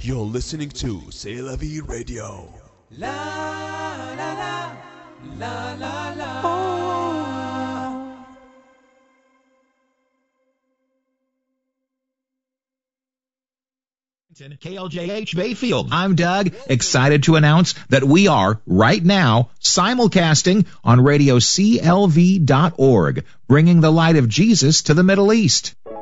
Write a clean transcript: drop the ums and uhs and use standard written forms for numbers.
You're listening to C'est La Vie Radio. La la la la la la. KLJH Bayfield. I'm Doug, excited to announce that we are, right now, simulcasting on radio CLV.org, bringing the light of Jesus to the Middle East.